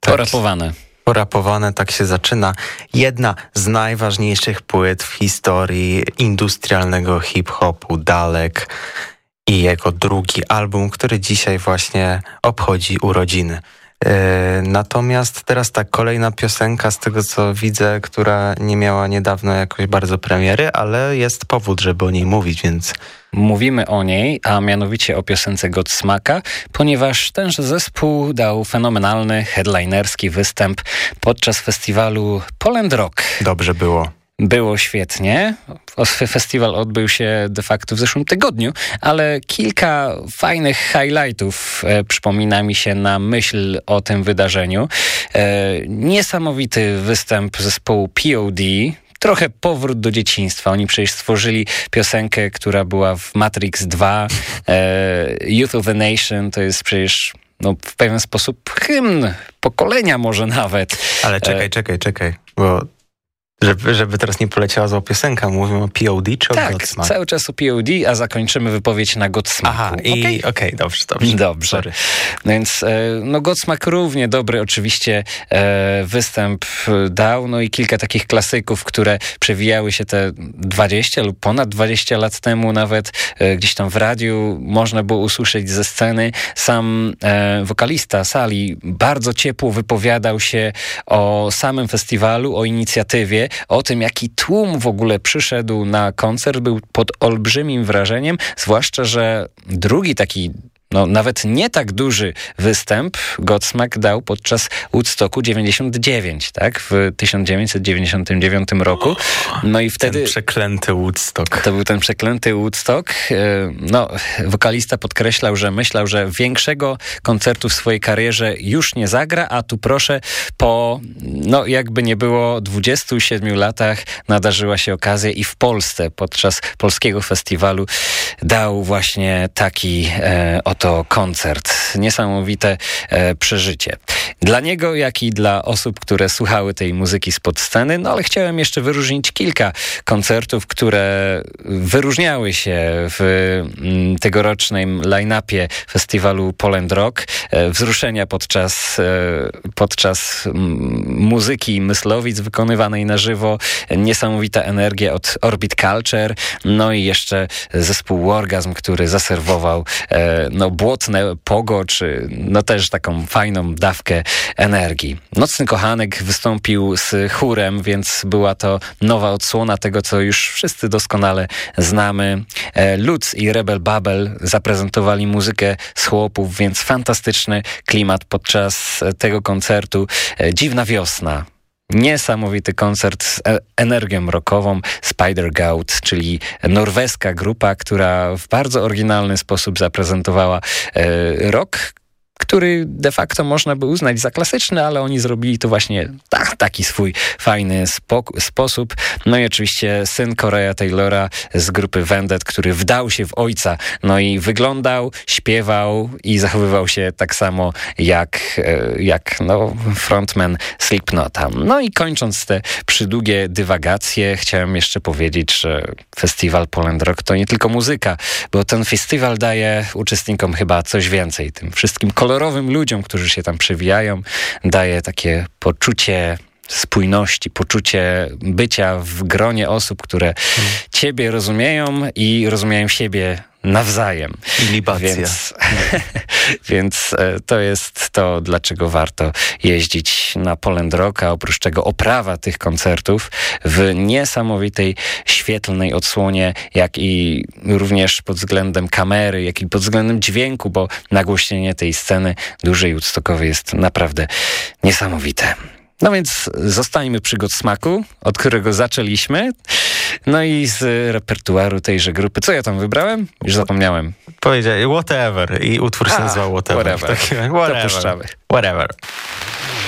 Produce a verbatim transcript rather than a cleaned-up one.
Tak. Porapowane. Porapowane, tak się zaczyna. Jedna z najważniejszych płyt w historii industrialnego hip-hopu, Dalek, i jego drugi album, który dzisiaj właśnie obchodzi urodziny. Yy, natomiast teraz tak, kolejna piosenka z tego, co widzę, która nie miała niedawno jakoś bardzo premiery, ale jest powód, żeby o niej mówić, więc... Mówimy o niej, a mianowicie o piosence Godsmacka, ponieważ tenże zespół dał fenomenalny, headlinerski występ podczas festiwalu Poland Rock. Dobrze było. Było świetnie. Festiwal odbył się de facto w zeszłym tygodniu, ale kilka fajnych highlightów e, przypomina mi się na myśl o tym wydarzeniu. E, niesamowity występ zespołu P O D. Trochę powrót do dzieciństwa. Oni przecież stworzyli piosenkę, która była w Matrix dwa. E, Youth of the Nation to jest przecież no, w pewien sposób hymn pokolenia może nawet. Ale czekaj, e, czekaj, czekaj, bo... Żeby, żeby teraz nie poleciała zła piosenka, mówimy o P O D czy o tak, Godsmack? Cały czas o P O D, a zakończymy wypowiedź na Godsmacku. Aha, i okej, okay? okay, dobrze, dobrze. Dobrze. Sorry. Więc no Godsmack równie dobry oczywiście e, występ dał, no i kilka takich klasyków, które przewijały się te dwadzieścia lub ponad dwadzieścia lat temu nawet, e, gdzieś tam w radiu można było usłyszeć ze sceny. Sam e, wokalista Sali bardzo ciepło wypowiadał się o samym festiwalu, o inicjatywie, o tym, jaki tłum w ogóle przyszedł na koncert, był pod olbrzymim wrażeniem, zwłaszcza, że drugi taki no nawet nie tak duży występ Godsmack dał podczas Woodstocku dziewięćdziesiąt dziewięć, tak? W tysiąc dziewięćset dziewięćdziesiątym dziewiątym roku. No i wtedy... Ten przeklęty Woodstock. To był ten przeklęty Woodstock. No, wokalista podkreślał, że myślał, że większego koncertu w swojej karierze już nie zagra, a tu proszę, po, no jakby nie było, dwudziestu siedmiu latach nadarzyła się okazja i w Polsce podczas polskiego festiwalu dał właśnie taki e, oto to koncert. Niesamowite e, przeżycie. Dla niego, jak i dla osób, które słuchały tej muzyki spod sceny, no ale chciałem jeszcze wyróżnić kilka koncertów, które wyróżniały się w m, tegorocznym line-upie festiwalu Poland Rock. E, wzruszenia podczas, e, podczas m, muzyki Myslowic wykonywanej na żywo. Niesamowita energia od Orbit Culture. No i jeszcze zespół Orgasm, który zaserwował e, no błotne pogo, czy no też taką fajną dawkę energii. Nocny Kochanek wystąpił z chórem, więc była to nowa odsłona tego, co już wszyscy doskonale znamy. Lutz i Rebel Babel zaprezentowali muzykę z chłopów, więc fantastyczny klimat podczas tego koncertu. Dziwna wiosna. Niesamowity koncert z energią rockową. Spider Goat, czyli norweska grupa, która w bardzo oryginalny sposób zaprezentowała e, rock, który de facto można by uznać za klasyczny, ale oni zrobili to właśnie tak, taki swój fajny spok- sposób. No i oczywiście syn Correya Taylora z grupy Vendette, który wdał się w ojca, no i wyglądał, śpiewał i zachowywał się tak samo jak, jak no, frontman Slipknota. No i kończąc te przydługie dywagacje, chciałem jeszcze powiedzieć, że festiwal Poland Rock to nie tylko muzyka, bo ten festiwal daje uczestnikom chyba coś więcej, tym wszystkim kolorowym ludziom, którzy się tam przewijają, daje takie poczucie spójności, poczucie bycia w gronie osób, które hmm. ciebie rozumieją i rozumieją siebie nawzajem. I libacja. Więc, więc to jest to, dlaczego warto jeździć na Poland Rock, a oprócz tego oprawa tych koncertów w niesamowitej, świetlnej odsłonie, jak i również pod względem kamery, jak i pod względem dźwięku, bo nagłośnienie tej sceny dużej Woodstockowej jest naprawdę niesamowite. No więc zostańmy przy Godsmacku, od którego zaczęliśmy. No i z repertuaru tejże grupy. Co ja tam wybrałem? Już zapomniałem. Powiedziałem whatever i utwór się nazywał Whatever. Whatever. Taki, whatever. Dopuszczamy. Whatever.